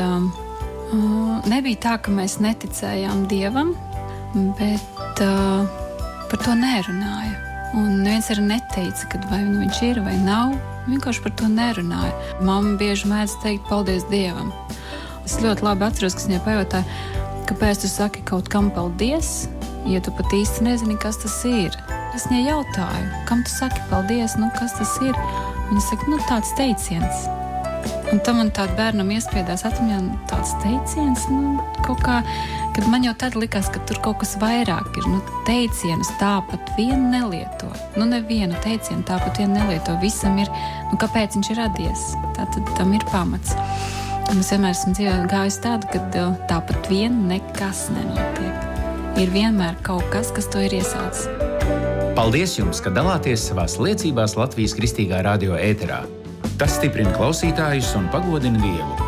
nebija tā, ka mēs neticējām Dievam, bet par to nerunāja. Un neviens arī neteica, kad vai viņš ir vai nav. Vienkārši par to nerunāja. Mamma bieži mēdz teikt paldies Dievam. Es ļoti labi atceros, ka viņai pajautāja, kāpēc tu saki kaut kam paldies, ja tu pat īsti nezini, kas tas ir. Es viņai jautāju, kam tu saki paldies, kas tas ir? Viņa saka, tāds teiciens. Un tam man tāda bērnam iespiedās atmiņā tāds teiciens, kaut kā, kad man jau tad likās, ka tur kaut kas vairāk ir. Teicienus tāpat vien nelieto. Nevienu teicienu tāpat vien nelieto. Visam ir, kāpēc viņš ir radies. Tātad tam ir pamats. Un es vienmēr esmu dzīvē gājis tādu, ka tāpat vien nekas nenotiek. Ir vienmēr kaut kas, kas to ir iesācis. Paldies jums, ka dalāties savās liecībās Latvijas Kristīgā radio ēterā. Tas stiprina klausītājus un pagodina Dievu.